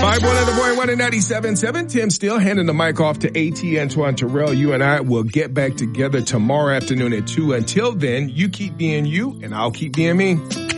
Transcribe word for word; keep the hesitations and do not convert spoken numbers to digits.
right, one of the boy, one in ninety-seven point seven. Tim Steele handing the mic off to AT Antoine Terrell. You and I will get back together tomorrow afternoon at two. Until then, you keep being you and I'll keep being me.